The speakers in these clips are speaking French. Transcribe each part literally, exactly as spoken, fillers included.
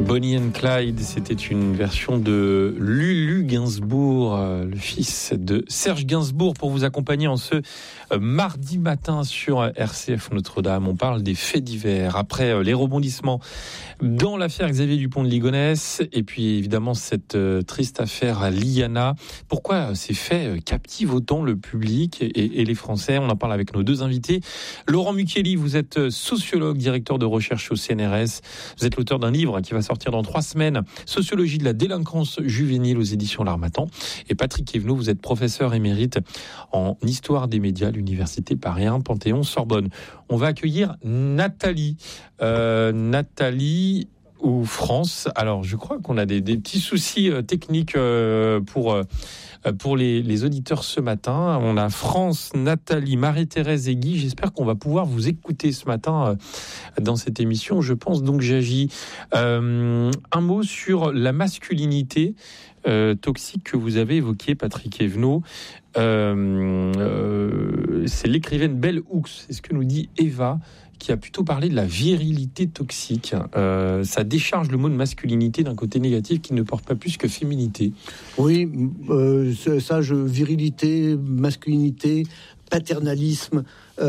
Bonnie and Clyde, c'était une version de Lulu Gainsbourg, le fils de Serge Gainsbourg, pour vous accompagner en ce mardi matin sur R C F Notre-Dame. On parle des faits divers, après les rebondissements dans l'affaire Xavier Dupont de Ligonnès, et puis évidemment cette triste affaire Liana. Pourquoi ces faits captivent autant le public et, et les Français? On en parle avec nos deux invités. Laurent Mucchielli, vous êtes sociologue, directeur de recherche au C N R S. Vous êtes l'auteur d'un livre qui va sortir dans trois semaines, Sociologie de la délinquance juvénile aux éditions L'Harmattan. Et Patrick Evenot, vous êtes professeur émérite en histoire des médias à l'université Paris un, Panthéon-Sorbonne. On va accueillir Nathalie. Euh, Nathalie ou France. Alors, je crois qu'on a des, des petits soucis euh, techniques euh, pour... Euh, Pour les, les auditeurs ce matin. On a France, Nathalie, Marie-Thérèse et Guy. J'espère qu'on va pouvoir vous écouter ce matin dans cette émission. Je pense donc j'agis. Euh, un mot sur la masculinité euh, toxique que vous avez évoquée, Patrick Evenot. Euh, euh, c'est l'écrivaine Bell Hooks, c'est ce que nous dit Eva, qui a plutôt parlé de la virilité toxique. Euh, ça décharge le mot de masculinité d'un côté négatif qui ne porte pas plus que féminité. Oui, euh, ça, je, virilité, masculinité, paternalisme,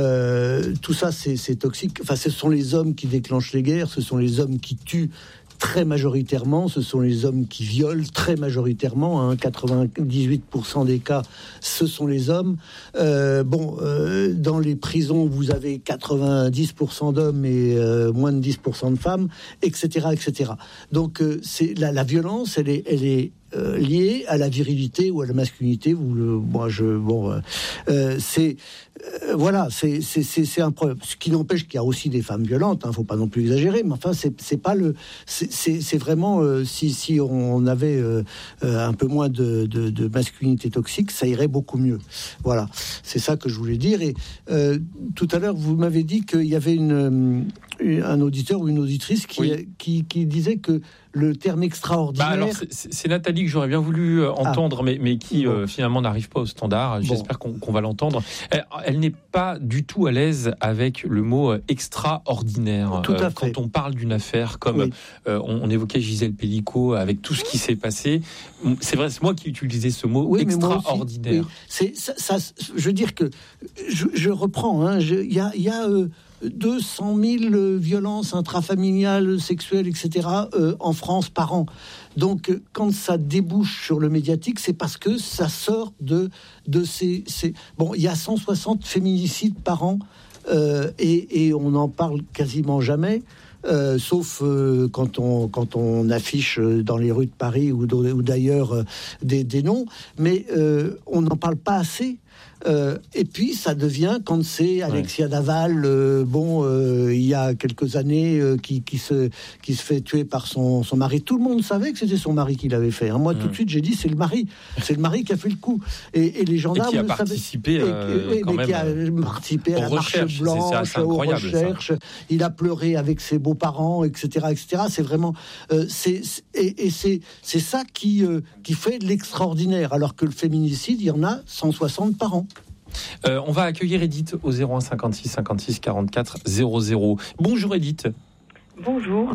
euh, tout ça, c'est, c'est toxique. Enfin, ce sont les hommes qui déclenchent les guerres, ce sont les hommes qui tuent très majoritairement, ce sont les hommes qui violent très majoritairement, hein, quatre-vingt-dix-huit pour cent des cas, ce sont les hommes. Euh, bon, euh, dans les prisons, vous avez quatre-vingt-dix pour cent d'hommes et euh, moins de dix pour cent de femmes, et cetera, et cetera. Donc, euh, c'est la, la violence, elle est, elle est euh, liée à la virilité ou à la masculinité. Vous le, moi, je, bon, euh, euh, c'est euh, voilà, c'est, c'est, c'est, c'est un problème. Ce qui n'empêche qu'il y a aussi des femmes violentes. Hein, faut pas non plus exagérer, mais enfin, c'est, c'est pas le, c'est, c'est, c'est vraiment euh, si si on avait euh, euh, un peu moins de, de, de masculinité toxique, ça irait beaucoup mieux. Voilà, c'est ça que je voulais dire. Et euh, tout à l'heure, vous m'avez dit qu'il y avait une, un auditeur ou une auditrice qui, oui. qui, qui disait que le terme extraordinaire... Bah alors, c'est, c'est Nathalie que j'aurais bien voulu entendre, ah. mais, mais qui bon. euh, finalement n'arrive pas au standard. J'espère bon. qu'on, qu'on va l'entendre. Elle, elle n'est pas du tout à l'aise avec le mot extraordinaire. Tout à euh, fait. Quand on parle d'une affaire comme oui. euh, on, on évoquait Gisèle Pellicot, avec tout ce qui s'est passé. C'est vrai, c'est moi qui utilisais ce mot oui, extraordinaire. Oui. C'est, ça, ça, je veux dire que... Je, je reprends. Il hein, y a... Y a euh, deux cent mille violences intrafamiliales, sexuelles, et cetera euh, en France par an. Donc, euh, quand ça débouche sur le médiatique, c'est parce que ça sort de, de ces, ces... Bon, il y a cent soixante féminicides par an euh, et, et on n'en parle quasiment jamais. Euh, sauf euh, quand on quand on affiche dans les rues de Paris ou, ou d'ailleurs euh, des, des noms, mais euh, on n'en parle pas assez. Euh, et puis ça devient quand c'est Alexia ouais. Daval, euh, bon, euh, il y a quelques années, euh, qui, qui se qui se fait tuer par son son mari. Tout le monde savait que c'était son mari qui l'avait fait. Hein. Moi, mmh. tout de suite, j'ai dit c'est le mari, c'est le mari qui a fait le coup. Et, et les gendarmes et qui a participé, savaient, euh, et, et, quand mais même, qui a participé à la recherche, marche blanche, c'est, c'est aux recherches. Ça. Il a pleuré avec ses beaux-parents, et cetera, et cetera. C'est vraiment, euh, c'est, c'est et, et c'est c'est ça qui euh, qui fait de l'extraordinaire. Alors que le féminicide, il y en a cent soixante par an. Euh, on va accueillir Edith au zéro un cinquante-six cinquante-six quarante-quatre zéro zéro. Bonjour Edith. Bonjour.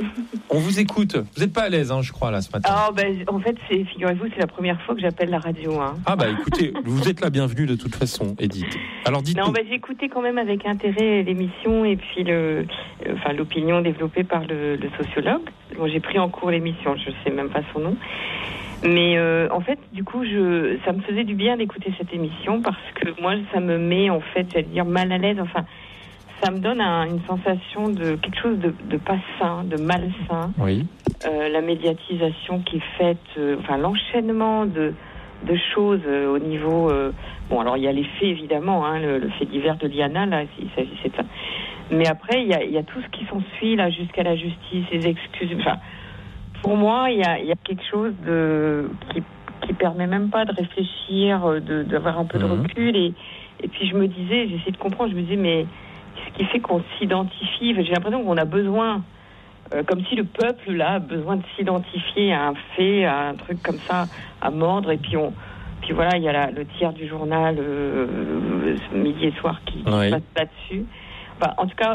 On vous écoute. Vous n'êtes pas à l'aise, hein, je crois, là, ce matin. Ah, ben, en fait, c'est, figurez-vous, c'est la première fois que j'appelle la radio. Hein. Ah, bah écoutez, vous êtes la bienvenue de toute façon, Edith. Alors dites-nous. Non, bah, j'ai écouté quand même avec intérêt l'émission et puis le, enfin, l'opinion développée par le, le sociologue. Bon, j'ai pris en cours l'émission, je ne sais même pas son nom. Mais euh, en fait, du coup, je, ça me faisait du bien d'écouter cette émission parce que moi, ça me met, en fait, j'allais dire, mal à l'aise. Enfin, ça me donne un, une sensation de quelque chose de, de pas sain, de malsain. Oui. Euh, la médiatisation qui est faite, euh, enfin, l'enchaînement de, de choses euh, au niveau... Euh, bon, alors, il y a les faits, évidemment, hein, le, le fait divers de Liana, là, il s'agissait de ça. Mais après, il y a, il y a tout ce qui s'ensuit, là, jusqu'à la justice, les excuses... Enfin, pour moi, il y a, il y a quelque chose de, qui qui permet même pas de réfléchir, de, d'avoir un peu de recul. Et, et puis je me disais, j'essayais de comprendre, je me disais, mais ce qui fait qu'on s'identifie, j'ai l'impression qu'on a besoin, euh, comme si le peuple, là, a besoin de s'identifier à un fait, à un truc comme ça, à mordre. Et puis, on, puis voilà, il y a la, le tiers du journal, euh, midi et soir, qui, qui oui. passe là-dessus. Enfin, en tout cas,